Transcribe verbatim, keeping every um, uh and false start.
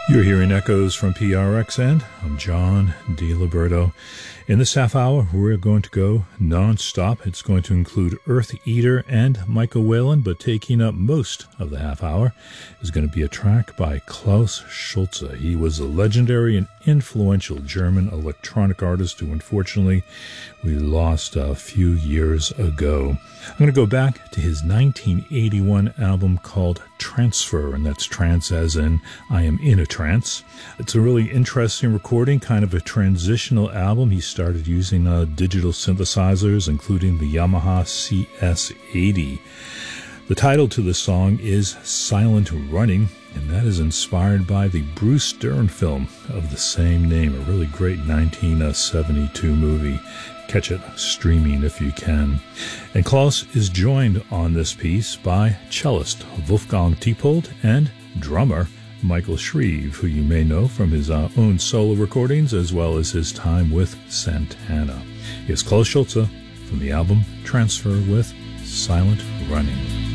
You're hearing echoes from P R X, and I'm John DiLiberto. In this half hour, we're going to go non-stop. It's going to include Earth Eater and Michael Whelan, but taking up most of the half hour is going to be a track by Klaus Schulze. He was a legendary and influential German electronic artist who, unfortunately, we lost a few years ago. I'm going to go back to his nineteen eighty-one album called Transfer, and that's trance as in I am in a trance. It's a really interesting recording, kind of a transitional album. He started using uh, digital synthesizers, including the Yamaha C S eighty. The title to the song is Silent Running, and that is inspired by the Bruce Dern film of the same name, a really great nineteen seventy-two movie. Catch it streaming if you can. And Klaus is joined on this piece by cellist Wolfgang Tiepold and drummer Michael Shreve, who you may know from his uh, own solo recordings as well as his time with Santana. Here's Klaus Schulze from the album Transfer with Silent Running.